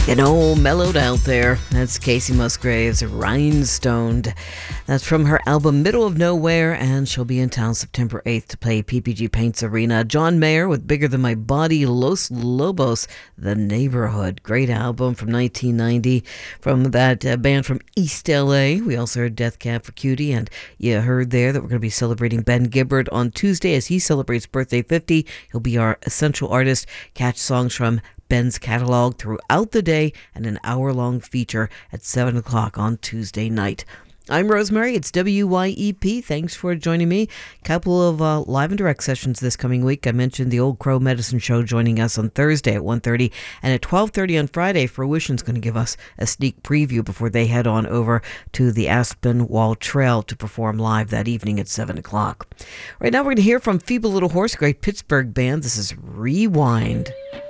Mellowed out there. That's Casey Musgraves, Rhinestoned. That's from her album Middle of Nowhere, and she'll be in town September 8th to play PPG Paints Arena. John Mayer with Bigger Than My Body, Los Lobos, The Neighborhood. Great album from 1990 from that band from East LA. We also heard Death Cab for Cutie, and you heard there that we're going to be celebrating Ben Gibbard on Tuesday as he celebrates birthday 50. He'll be our essential artist. Catch songs from Ben's catalog throughout the day and an hour-long feature at 7 o'clock on Tuesday night. I'm Rosemary. It's WYEP. Thanks for joining me. Couple of live and direct sessions this coming week. I mentioned the Old Crow Medicine Show joining us on Thursday at 1:30, and at 12:30 on Friday, Fruition's going to give us a sneak preview before they head on over to the Aspinwall Trail to perform live that evening at 7 o'clock. Right now, we're going to hear from Feeble Little Horse, great Pittsburgh band. This is Rewind.